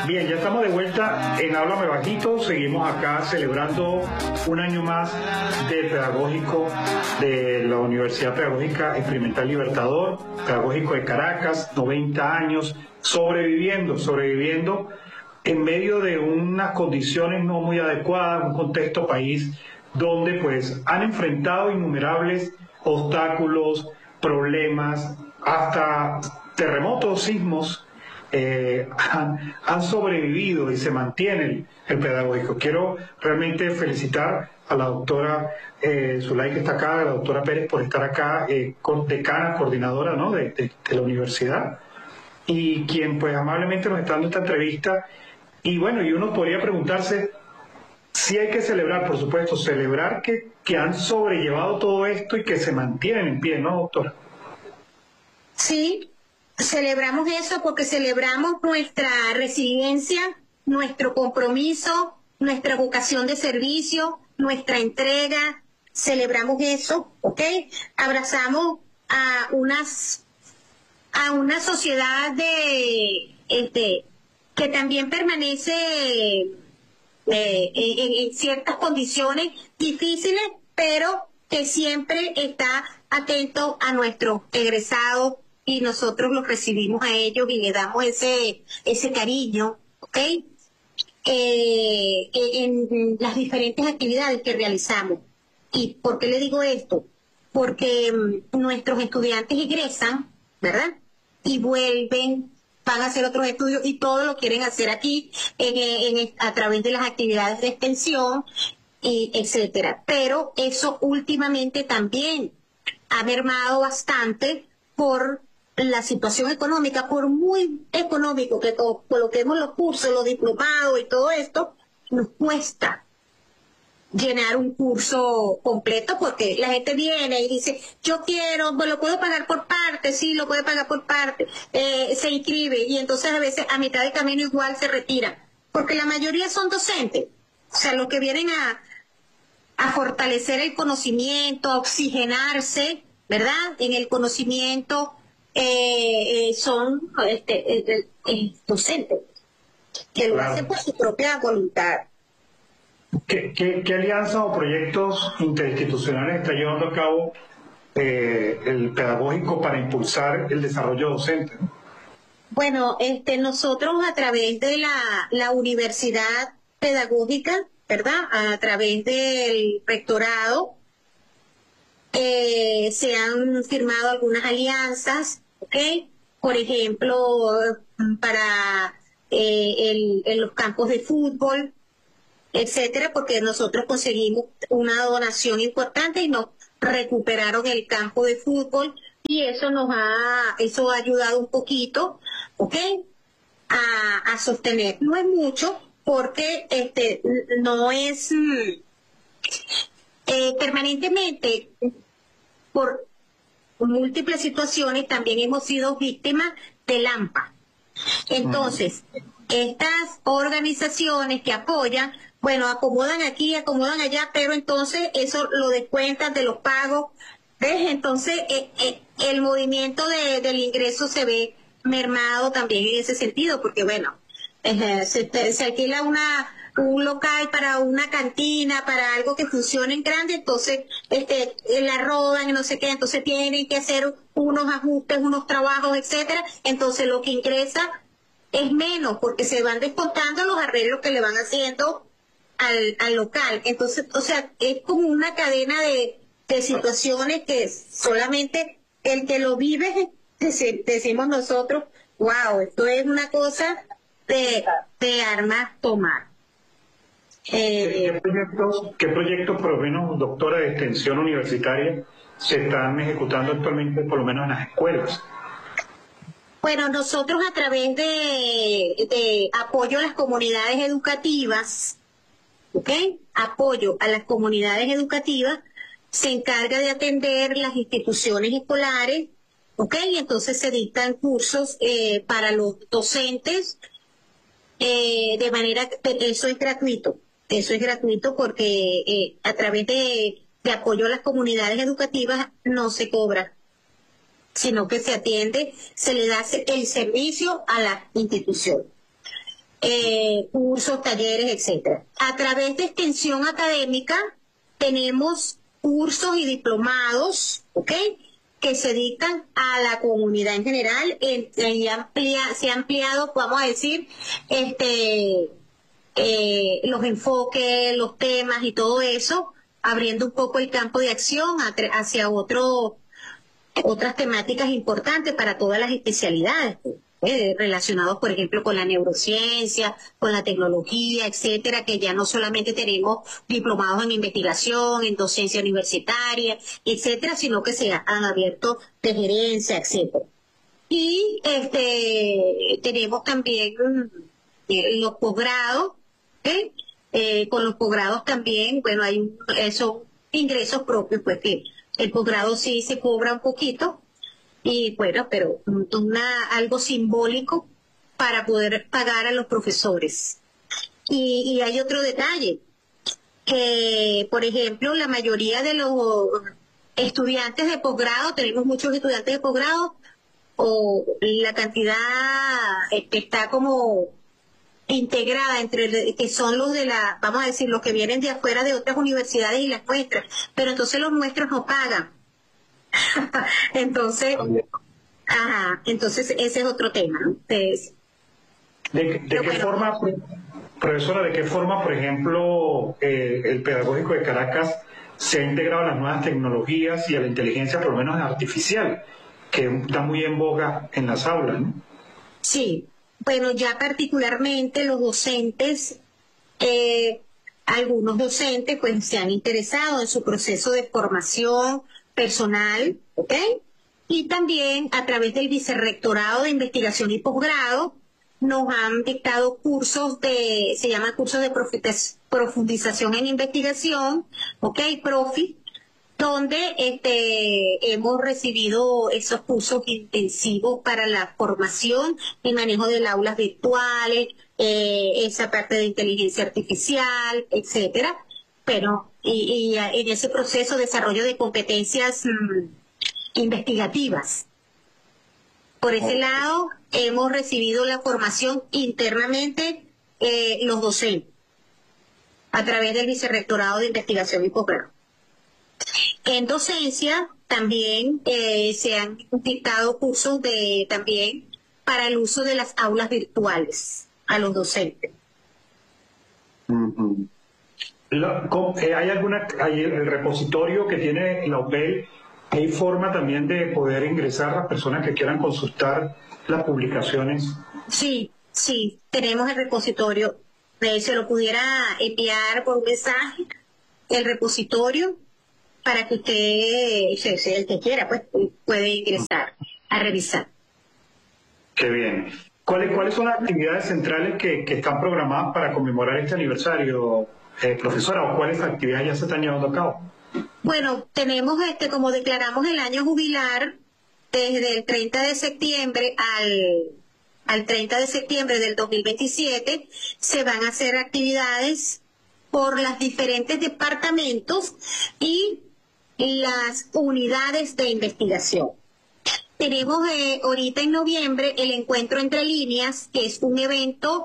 Bien, ya estamos de vuelta en Háblame Bajito. Seguimos acá celebrando un año más de pedagógico de la Universidad Pedagógica Experimental Libertador, pedagógico de Caracas, 90 años, sobreviviendo en medio de unas condiciones no muy adecuadas, un contexto país donde pues han enfrentado innumerables obstáculos, problemas, hasta terremotos, sismos. Han sobrevivido y se mantiene el pedagógico. Quiero realmente felicitar a la doctora Zulay, que está acá, a la doctora Pérez, por estar acá, decana, coordinadora, ¿no?, de la universidad, y quien pues amablemente nos está dando esta entrevista. Y bueno, y uno podría preguntarse si hay que celebrar, por supuesto, celebrar que han sobrellevado todo esto y que se mantienen en pie, ¿no, doctora? Sí, celebramos eso porque celebramos nuestra resiliencia, nuestro compromiso, nuestra vocación de servicio, nuestra entrega. Celebramos eso, ¿ok? Abrazamos a una sociedad que también permanece en ciertas condiciones difíciles, pero que siempre está atento a nuestros egresados, y nosotros los recibimos a ellos y le damos ese cariño, ¿ok? En las diferentes actividades que realizamos. ¿Y por qué le digo esto? Porque nuestros estudiantes egresan, ¿verdad?, y vuelven, van a hacer otros estudios, y todo lo quieren hacer aquí a través de las actividades de extensión, y etcétera. Pero eso últimamente también ha mermado bastante por la situación económica. Por muy económico que coloquemos los cursos, los diplomados y todo esto, nos cuesta llenar un curso completo, porque la gente viene y dice, yo quiero, lo puedo pagar por parte, sí, lo puede pagar por parte, se inscribe, y entonces a veces a mitad de camino igual se retira, porque la mayoría son docentes, o sea, los que vienen a fortalecer el conocimiento, a oxigenarse, ¿verdad?, en el conocimiento, son docentes, que lo hacen por su propia voluntad. ¿Qué alianzas o proyectos interinstitucionales está llevando a cabo el pedagógico para impulsar el desarrollo docente? Bueno, nosotros a través de la universidad pedagógica, ¿verdad?, a través del rectorado, se han firmado algunas alianzas, ¿ok? Por ejemplo, para en los campos de fútbol, etcétera, porque nosotros conseguimos una donación importante y nos recuperaron el campo de fútbol, y eso ha ayudado un poquito, ¿ok?, a sostener. No es mucho, porque no es permanentemente, por múltiples situaciones también hemos sido víctimas del AMPA. Entonces, estas organizaciones que apoyan, bueno, acomodan aquí, acomodan allá, pero entonces eso lo descuentan de los pagos. ¿Ves? Entonces, el movimiento del ingreso se ve mermado también en ese sentido, porque bueno, se alquila un local para una cantina, para algo que funcione en grande, entonces la rodan y no sé qué, entonces tienen que hacer unos ajustes, unos trabajos, etcétera. Entonces lo que ingresa es menos, porque se van descontando los arreglos que le van haciendo al local. Entonces, o sea, es como una cadena de situaciones que solamente el que lo vive, decimos nosotros, wow, esto es una cosa de armas tomar. ¿Qué proyectos, por lo menos, doctora, de extensión universitaria se están ejecutando actualmente, por lo menos en las escuelas? Bueno, nosotros a través de apoyo a las comunidades educativas, ¿ok?, apoyo a las comunidades educativas, se encarga de atender las instituciones escolares, ¿ok?, y entonces se dictan cursos para los docentes, de manera que eso es gratuito. Eso es gratuito porque a través de apoyo a las comunidades educativas no se cobra, sino que se atiende, se le da el servicio a la institución. cursos, talleres, etcétera. A través de extensión académica tenemos cursos y diplomados, ¿ok?, que se dictan a la comunidad en general, se ha ampliado, vamos a decir, los enfoques, los temas y todo eso, abriendo un poco el campo de acción hacia otras temáticas importantes para todas las especialidades, relacionados, por ejemplo, con la neurociencia, con la tecnología, etcétera, que ya no solamente tenemos diplomados en investigación, en docencia universitaria, etcétera, sino que se han abierto de gerencia, etcétera. Y tenemos también los posgrados, ¿okay? Con los posgrados también, bueno, son ingresos propios, pues que el posgrado sí se cobra un poquito, y bueno, pero algo simbólico para poder pagar a los profesores. Y hay otro detalle, que por ejemplo la mayoría de los estudiantes de posgrado, tenemos muchos estudiantes de posgrado, o la cantidad está como integrada entre que son los vamos a decir, los que vienen de afuera de otras universidades y las nuestras, pero entonces los nuestros no pagan. Entonces, entonces ese es otro tema, ¿no? ¿De qué forma, profesora, de qué forma, por ejemplo, el Pedagógico de Caracas se ha integrado a las nuevas tecnologías y a la inteligencia, por lo menos artificial, que está muy en boga en las aulas, ¿no? Sí, bueno, ya particularmente los docentes, algunos docentes pues se han interesado en su proceso de formación personal, ¿ok? Y también a través del Vicerrectorado de Investigación y Posgrado nos han dictado cursos se llaman cursos de profundización en investigación, ¿ok? Profi, donde hemos recibido esos cursos intensivos para la formación y manejo de las aulas virtuales, esa parte de inteligencia artificial, etcétera. Pero y en ese proceso de desarrollo de competencias investigativas. Por ese lado, hemos recibido la formación internamente los docentes, a través del Vicerrectorado de Investigación y Posgrado. En docencia también se han dictado cursos también para el uso de las aulas virtuales a los docentes. Uh-huh. ¿Hay el repositorio que tiene la UPEL? ¿Hay forma también de poder ingresar a las personas que quieran consultar las publicaciones? Sí, tenemos el repositorio. Se lo pudiera enviar por un mensaje, el repositorio, para que usted, el que quiera, pues puede ingresar a revisar. Qué bien. ¿Cuáles son las actividades centrales que están programadas para conmemorar este aniversario, profesora, o cuáles actividades ya se están llevando a cabo? Bueno, tenemos como declaramos el año jubilar, desde el 30 de septiembre al 30 de septiembre del 2027, se van a hacer actividades por los diferentes departamentos y las unidades de investigación. Tenemos ahorita en noviembre el Encuentro Entre Líneas, que es un evento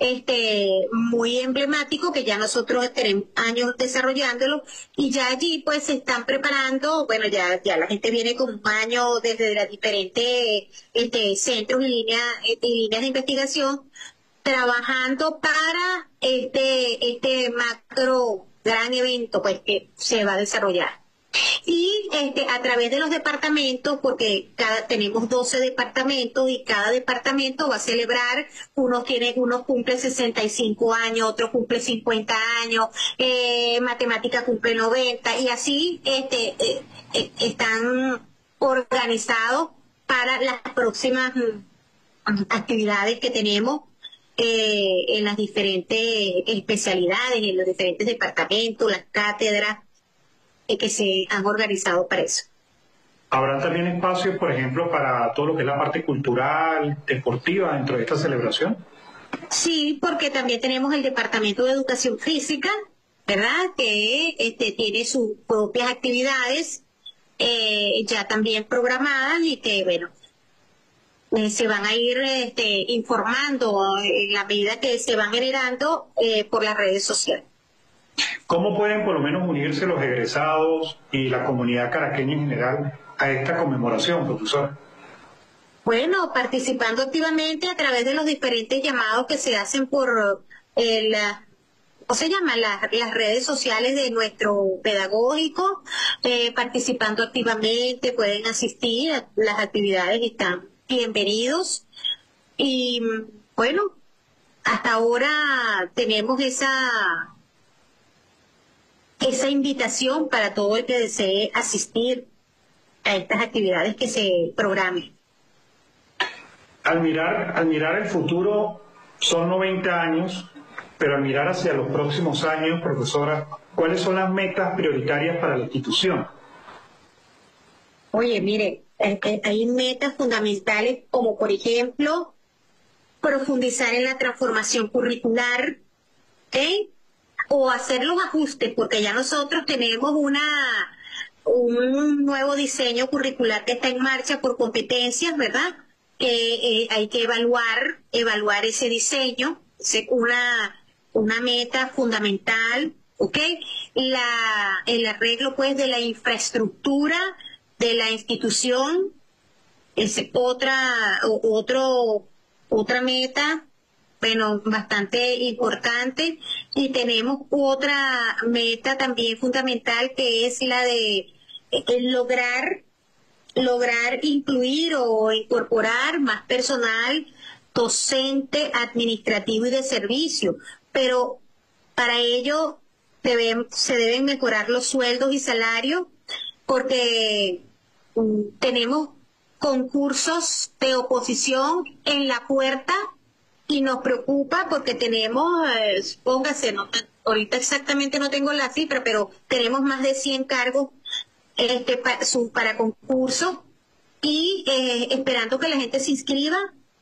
muy emblemático, que ya nosotros tenemos años desarrollándolo, y ya allí pues se están preparando, bueno, ya la gente viene con un año desde las diferentes centros y líneas de investigación, trabajando para este macro gran evento pues que se va a desarrollar. Y a través de los departamentos, porque tenemos 12 departamentos y cada departamento va a celebrar, unos cumplen 65 años, otros cumplen 50 años, matemática cumple 90, y así están organizados para las próximas actividades que tenemos en las diferentes especialidades, en los diferentes departamentos, las cátedras que se han organizado para eso. ¿Habrá también espacios, por ejemplo, para todo lo que es la parte cultural, deportiva dentro de esta celebración? Sí, porque también tenemos el Departamento de Educación Física, ¿verdad?, que tiene sus propias actividades ya también programadas, y que, bueno, se van a ir informando en la medida que se van generando por las redes sociales. ¿Cómo pueden por lo menos unirse los egresados y la comunidad caraqueña en general a esta conmemoración, profesor? Bueno, participando activamente a través de los diferentes llamados que se hacen por ¿cómo se llama? Las redes sociales de nuestro pedagógico, participando activamente, pueden asistir a las actividades, están bienvenidos. Y bueno, hasta ahora tenemos esa invitación para todo el que desee asistir a estas actividades que se programen. Al mirar el futuro, son 90 años, pero al mirar hacia los próximos años, profesora, ¿cuáles son las metas prioritarias para la institución? Oye, mire, hay metas fundamentales como, por ejemplo, profundizar en la transformación curricular, ¿ok? O hacer los ajustes, porque ya nosotros tenemos un nuevo diseño curricular que está en marcha por competencias, ¿verdad? Que hay que evaluar ese diseño, una meta fundamental, ¿ok? El arreglo, pues, de la infraestructura de la institución es otra meta, bueno, bastante importante. Y tenemos otra meta también fundamental, que es la de lograr incluir o incorporar más personal docente, administrativo y de servicio. Pero para ello se deben mejorar los sueldos y salarios, porque tenemos concursos de oposición en la puerta y nos preocupa porque tenemos, póngase, ahorita exactamente no tengo la cifra, pero tenemos más de 100 cargos para concursos y esperando que la gente se inscriba.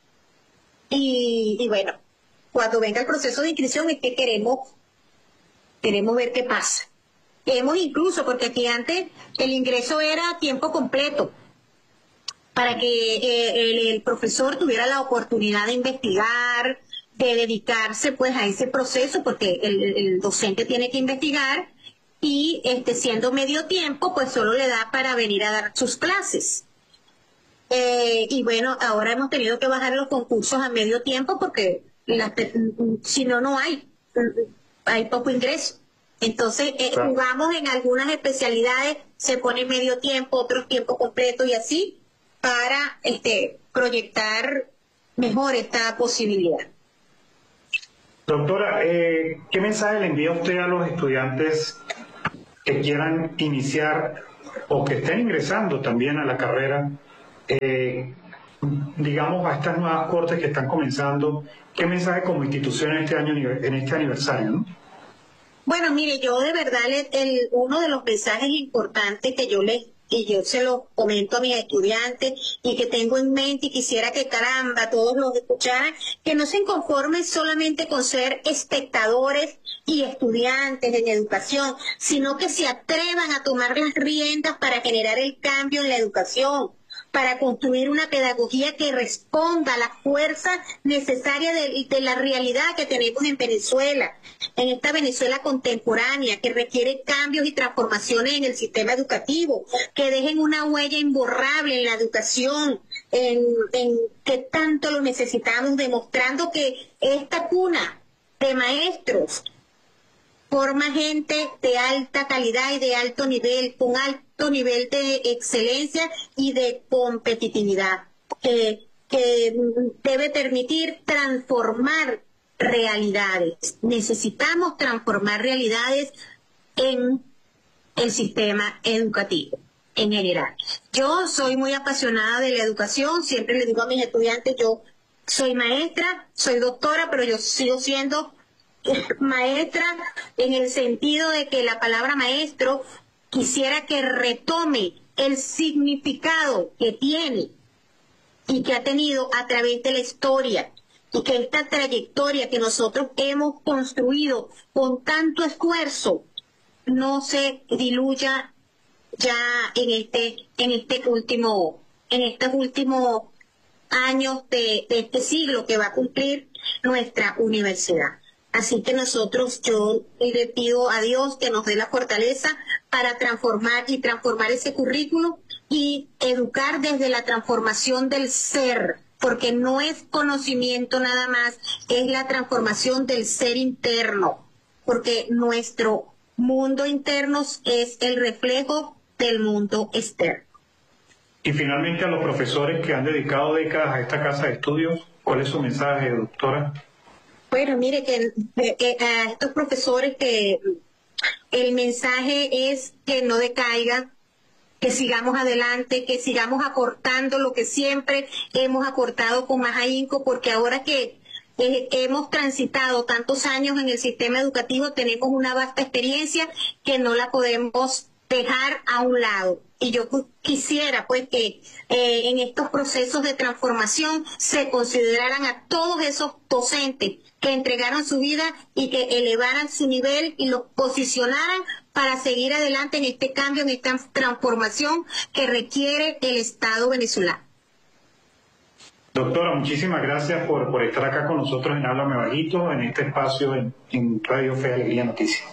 Y bueno, cuando venga el proceso de inscripción es que queremos ver qué pasa. Queremos incluso, porque aquí antes el ingreso era a tiempo completo, para que el profesor tuviera la oportunidad de investigar, de dedicarse pues a ese proceso, porque el docente tiene que investigar, y siendo medio tiempo pues solo le da para venir a dar sus clases. Y bueno, ahora hemos tenido que bajar los concursos a medio tiempo porque si no hay poco ingreso. Entonces Claro. jugamos en algunas especialidades, se pone medio tiempo, otros tiempo completo y así, para proyectar mejor esta posibilidad. Doctora, ¿qué mensaje le envía usted a los estudiantes que quieran iniciar o que estén ingresando también a la carrera, digamos, a estas nuevas cortes que están comenzando? ¿Qué mensaje como institución en este aniversario, ¿no? Bueno, mire, yo de verdad, uno de los mensajes importantes que yo se los comento a mis estudiantes y que tengo en mente y quisiera que caramba todos los escucharan, que no se conformen solamente con ser espectadores y estudiantes en educación, sino que se atrevan a tomar las riendas para generar el cambio en la educación, para construir una pedagogía que responda a la fuerza necesaria de la realidad que tenemos en Venezuela, en esta Venezuela contemporánea, que requiere cambios y transformaciones en el sistema educativo, que dejen una huella imborrable en la educación, en que tanto lo necesitamos, demostrando que esta cuna de maestros forma gente de alta calidad y de alto nivel, con alto nivel de excelencia y de competitividad, que debe permitir transformar realidades. Necesitamos transformar realidades en el sistema educativo en general. Yo soy muy apasionada de la educación, siempre le digo a mis estudiantes, yo soy maestra, soy doctora, pero yo sigo siendo maestra en el sentido de que la palabra maestro quisiera que retome el significado que tiene y que ha tenido a través de la historia, y que esta trayectoria que nosotros hemos construido con tanto esfuerzo no se diluya ya en estos últimos años de este siglo que va a cumplir nuestra universidad. Así que yo le pido a Dios que nos dé la fortaleza para transformar ese currículo y educar desde la transformación del ser, porque no es conocimiento nada más, es la transformación del ser interno, porque nuestro mundo interno es el reflejo del mundo externo. Y finalmente, a los profesores que han dedicado décadas a esta casa de estudios, ¿cuál es su mensaje, doctora? Bueno, mire que a estos profesores que el mensaje es que no decaigan, que sigamos adelante, que sigamos aportando lo que siempre hemos aportado con más ahínco, porque ahora que hemos transitado tantos años en el sistema educativo, tenemos una vasta experiencia que no la podemos dejar a un lado. Y yo quisiera pues que en estos procesos de transformación se consideraran a todos esos docentes que entregaron su vida y que elevaran su nivel y los posicionaran para seguir adelante en este cambio, en esta transformación que requiere el Estado venezolano. Doctora, muchísimas gracias por estar acá con nosotros en Háblame Bajito, en este espacio en Radio Fe, Alegría, Noticias.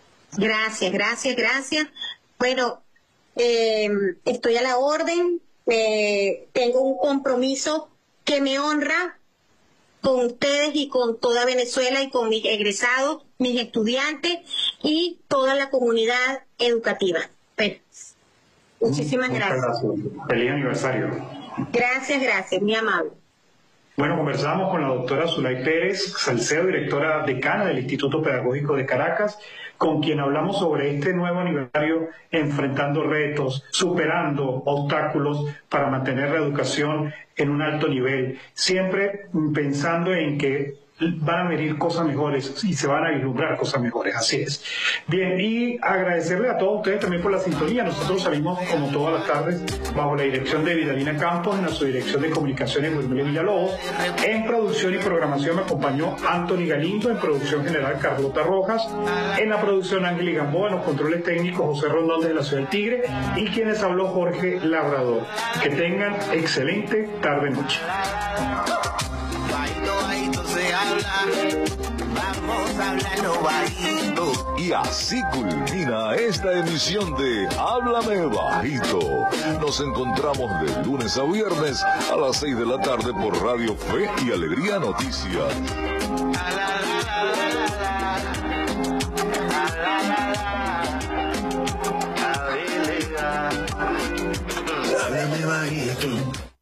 Gracias. Bueno, estoy a la orden, tengo un compromiso que me honra con ustedes y con toda Venezuela y con mis egresados, mis estudiantes y toda la comunidad educativa. Bueno, muchísimas gracias. Feliz aniversario. Gracias, muy amable. Bueno, conversamos con la doctora Zulay Pérez Salcedo, directora decana del Instituto Pedagógico de Caracas, con quien hablamos sobre este nuevo aniversario, enfrentando retos, superando obstáculos para mantener la educación en un alto nivel, siempre pensando en que van a venir cosas mejores y se van a vislumbrar cosas mejores, así es. Bien, y agradecerle a todos ustedes también por la sintonía. Nosotros salimos como todas las tardes bajo la dirección de Vidalina Campos, en la subdirección de comunicaciones Wilmer Villalobos. En producción y programación me acompañó Anthony Galindo, en producción general Carlota Rojas, en la producción Ángel Gamboa, en los controles técnicos José Rondón desde la Ciudad del Tigre y quienes habló Jorge Labrador. Que tengan excelente tarde-noche. Vamos a hablarlo bajito. Y así culmina esta emisión de Háblame Bajito. Nos encontramos de lunes a viernes a las 6 de la tarde por Radio Fe y Alegría Noticias. Háblame bajito.